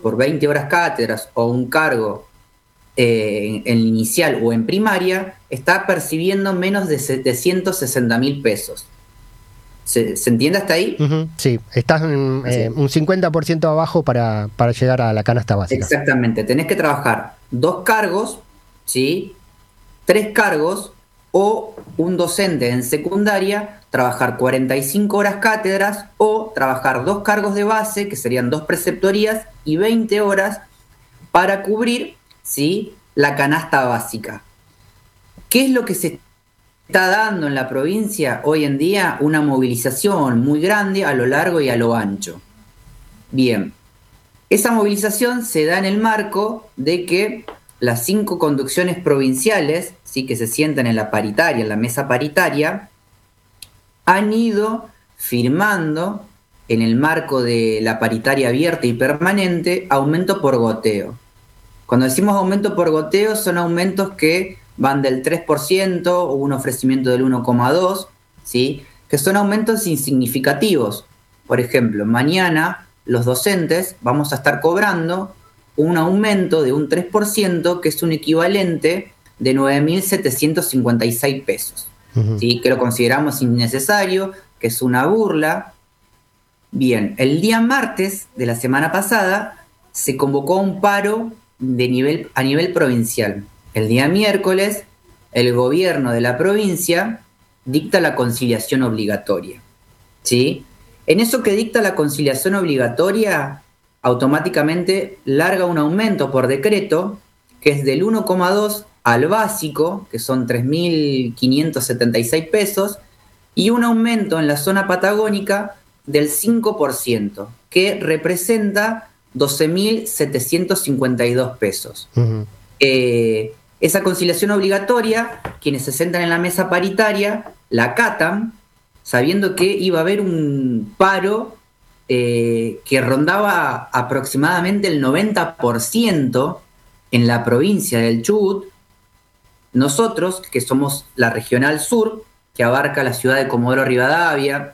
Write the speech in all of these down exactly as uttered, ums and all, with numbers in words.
por veinte horas cátedras o un cargo eh, en, en inicial o en primaria, está percibiendo menos de setecientos sesenta mil pesos. ¿Se, ¿Se entiende hasta ahí? Uh-huh. Sí, estás en, eh, un cincuenta por ciento abajo para, para llegar a la canasta básica. Exactamente, tenés que trabajar dos cargos, ¿sí? Tres cargos, o un docente en secundaria trabajar cuarenta y cinco horas cátedras o trabajar dos cargos de base, que serían dos preceptorías, y veinte horas para cubrir, ¿sí?, la canasta básica. ¿Qué es lo que se está dando en la provincia hoy en día? Una movilización muy grande a lo largo y a lo ancho. Bien, esa movilización se da en el marco de que las cinco conducciones provinciales, ¿sí?, que se sientan en la paritaria, en la mesa paritaria, han ido firmando en el marco de la paritaria abierta y permanente aumento por goteo. Cuando decimos aumento por goteo, son aumentos que van del tres por ciento o un ofrecimiento del uno coma dos por ciento, ¿sí?, que son aumentos insignificativos. Por ejemplo, mañana los docentes vamos a estar cobrando un aumento de un tres por ciento, que es un equivalente de nueve mil setecientos cincuenta y seis pesos. Uh-huh. ¿Sí? Que lo consideramos innecesario, que es una burla. Bien, el día martes de la semana pasada se convocó un paro de nivel, a nivel provincial. El día miércoles, el gobierno de la provincia dicta la conciliación obligatoria, ¿sí? En eso que dicta la conciliación obligatoria, automáticamente larga un aumento por decreto, que es del uno coma dos al básico, que son tres mil quinientos setenta y seis pesos, y un aumento en la zona patagónica del cinco por ciento, que representa doce mil setecientos cincuenta y dos pesos. Uh-huh. Eh, esa conciliación obligatoria, quienes se sentan en la mesa paritaria, la acatan, sabiendo que iba a haber un paro eh, que rondaba aproximadamente el noventa por ciento en la provincia del Chubut. Nosotros, que somos la Regional Sur, que abarca la ciudad de Comodoro Rivadavia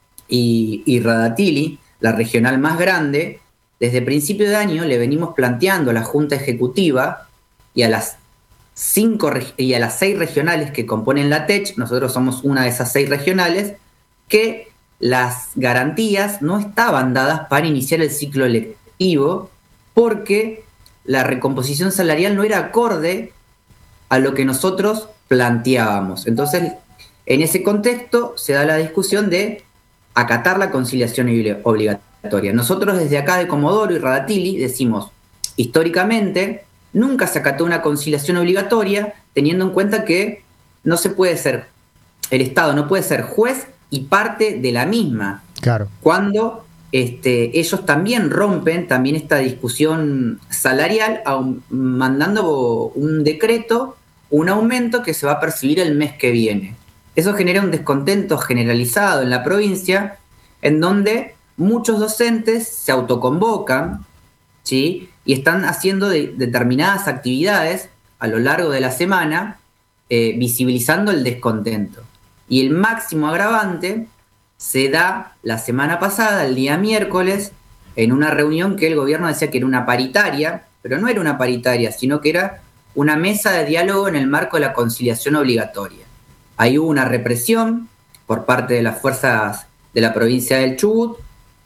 y, y Radatili, la regional más grande, desde principio de año le venimos planteando a la Junta Ejecutiva y a las cinco y a las seis regionales que componen la T E C H, nosotros somos una de esas seis regionales, que las garantías no estaban dadas para iniciar el ciclo lectivo porque la recomposición salarial no era acorde a lo que nosotros planteábamos. Entonces, en ese contexto se da la discusión de acatar la conciliación obligatoria. Nosotros desde acá de Comodoro y Radatili decimos, históricamente, nunca se acató una conciliación obligatoria, teniendo en cuenta que no se puede ser, el Estado no puede ser juez y parte de la misma. Claro. Cuando este, ellos también rompen también esta discusión salarial, aun, mandando un decreto, un aumento que se va a percibir el mes que viene. Eso genera un descontento generalizado en la provincia, en donde muchos docentes se autoconvocan, ¿sí?, y están haciendo de, determinadas actividades a lo largo de la semana, eh, visibilizando el descontento. Y el máximo agravante se da la semana pasada, el día miércoles, en una reunión que el gobierno decía que era una paritaria, pero no era una paritaria, sino que era una mesa de diálogo en el marco de la conciliación obligatoria. Ahí hubo una represión por parte de las fuerzas de la provincia del Chubut,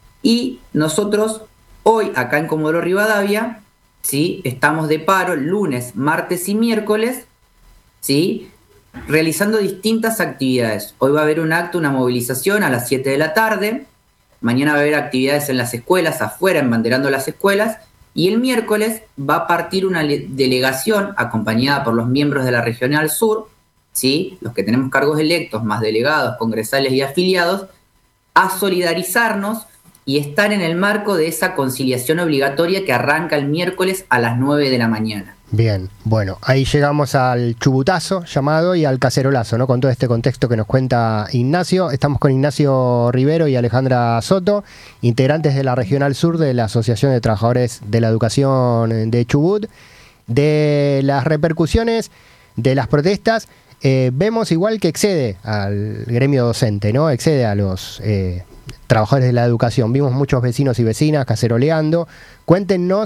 y nosotros hoy, acá en Comodoro Rivadavia, ¿sí?, estamos de paro lunes, martes y miércoles, ¿sí?, realizando distintas actividades. Hoy va a haber un acto, una movilización a las siete de la tarde, mañana va a haber actividades en las escuelas, afuera, embanderando las escuelas, y el miércoles va a partir una delegación acompañada por los miembros de la Regional Sur, ¿sí?, los que tenemos cargos electos, más delegados, congresales y afiliados, a solidarizarnos y estar en el marco de esa conciliación obligatoria que arranca el miércoles a las nueve de la mañana. Bien, bueno, ahí llegamos al chubutazo llamado y al cacerolazo, ¿no?, con todo este contexto que nos cuenta Ignacio. Estamos con Ignacio Rivero y Alejandra Soto, integrantes de la Regional Sur de la Asociación de Trabajadores de la Educación de Chubut. De las repercusiones de las protestas, eh, vemos igual que excede al gremio docente, ¿no?, excede a los eh, trabajadores de la educación. Vimos muchos vecinos y vecinas caceroleando. Cuéntenos